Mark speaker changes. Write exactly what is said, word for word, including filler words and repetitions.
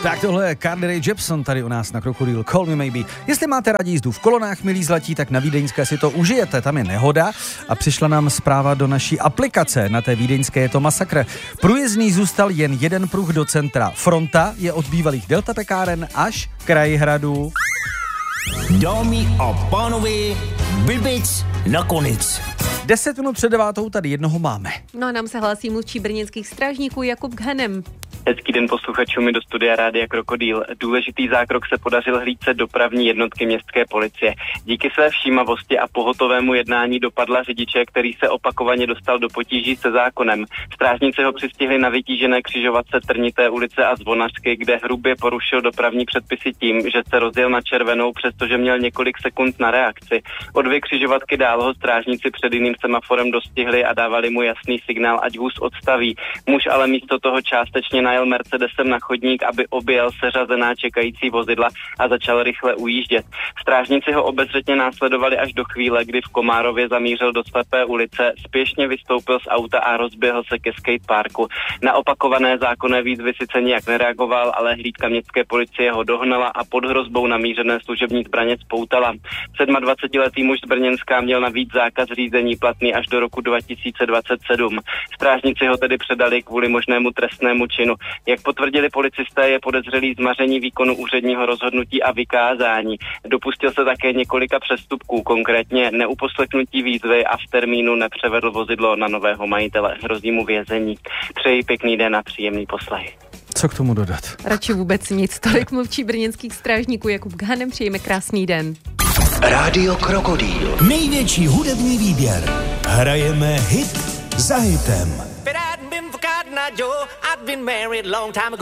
Speaker 1: Tak tohle je Carly Rae Jepsen tady u nás na Krokodýl, Call Me Maybe. Jestli máte rádi jízdu v kolonách, milí zlatí, tak na Vídeňské si to užijete, tam je nehoda a přišla nám zpráva do naší aplikace. Na té vídeňské je to masakr. Průjezdný zůstal jen jeden pruh do centra. Fronta je od bývalých Delta pekáren až Krajhradu.
Speaker 2: Dámy a pánové, blbec nakonec.
Speaker 1: Deset minut před devátou tady jednoho máme.
Speaker 3: No a nám se hlásí mluvčí brněnských strážníků Jakub Ghanem.
Speaker 4: Hezký den posluchačům do studia Rádia Krokodýl. Důležitý zákrok se podařil hlídce dopravní jednotky městské policie. Díky své všímavosti a pohotovému jednání dopadla řidiče, který se opakovaně dostal do potíží se zákonem. Strážníci ho přistihli na vytížené křižovatce Trnité ulice a Zvonařky, kde hrubě porušil dopravní předpisy tím, že se rozjel na červenou, přestože měl několik sekund na reakci. O dvě křižovatky dál ho strážníci před jiným semaforem dostihli a dávali mu jasný signál, ať vůz odstaví. Muž ale místo toho částečně najel Mercedesem na chodník, aby objel seřazená čekající vozidla a začal rychle ujíždět. Strážníci ho obezřetně následovali až do chvíle, kdy v Komárově zamířil do slepé ulice, spěšně vystoupil z auta a rozběhl se ke skateparku. Na opakované zákonné výzvy sice nijak nereagoval, ale hlídka městské policie ho dohnala a pod hrozbou namířené služební zbraně spoutala. sedmadvacetiletý muž z Brněnska měl navíc zákaz řízení platný až do roku dva tisíce dvacet sedm. Strážníci ho tedy předali kvůli možnému trestnému činu. Jak potvrdili policisté, je podezřelý z maření výkonu úředního rozhodnutí a vykázání. Dopustil se také několika přestupků, konkrétně neuposlechnutí výzvy a v termínu nepřevedl vozidlo na nového majitele. Hrozí mu vězení. Přeji pěkný den a příjemný poslech.
Speaker 1: Co k tomu dodat?
Speaker 3: Radši vůbec nic. Tolik mluvčí brněnských strážníků Jakub Ghanem. Přejeme krásný den.
Speaker 2: Rádio Krokodýl. Největší hudební výběr. Hrajeme hit za hitem.
Speaker 5: But I'd been forgotten, I Joe. I'd been married long time ago.